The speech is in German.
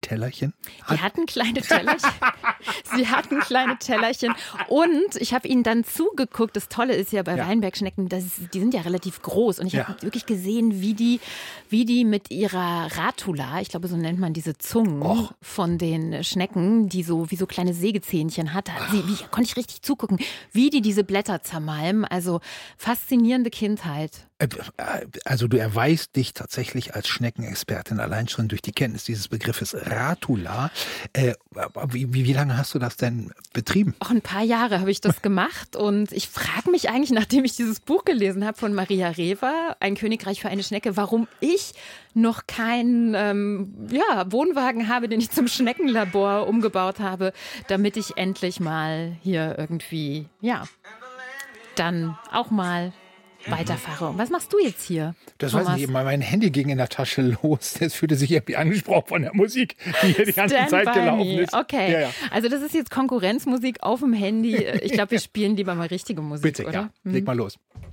Tellerchen? Die hatten kleine Tellerchen. Sie hatten kleine Tellerchen. Und ich habe ihnen dann zugeguckt. Das Tolle ist ja bei Weinbergschnecken, die sind ja relativ groß. Und ich habe wirklich gesehen, wie die mit ihrer Ratula, ich glaube, so nennt man diese Zungen von den Schnecken, die so wie so kleine Sägezähnchen hat. Konnte ich richtig zugucken, wie die diese Blätter zermalmen. Also faszinierende Kindheit. Also du erweist dich tatsächlich als Schneckenexpertin allein schon durch die Kenntnis dieses Begriffes Ratula. Wie lange hast du das denn betrieben? Auch ein paar Jahre habe ich das gemacht und ich frage mich eigentlich, nachdem ich dieses Buch gelesen habe von Maria Rewa, Ein Königreich für eine Schnecke, warum ich noch keinen Wohnwagen habe, den ich zum Schneckenlabor umgebaut habe, damit ich endlich mal hier irgendwie, dann auch mal weiterfahre. Und was machst du jetzt hier? Das Thomas? weiß ich nicht, mein Handy ging in der Tasche los. Das fühlte sich irgendwie angesprochen von der Musik, die hier die ganze Zeit gelaufen ist. Okay, also das ist jetzt Konkurrenzmusik auf dem Handy. Ich glaube, wir spielen lieber mal richtige Musik, Bitte, oder? ja. Leg mal los.